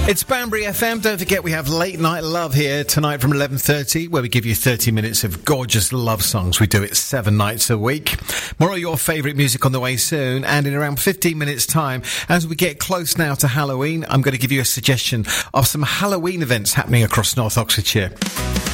It's Banbury FM. Don't forget we have Late Night Love here tonight from 11:30, where we give you 30 minutes of gorgeous love songs. We do it 7 nights a week. More of your favourite music on the way soon, and in around 15 minutes time, as we get close now to Halloween, I'm going to give you a suggestion of some Halloween events happening across North Oxfordshire.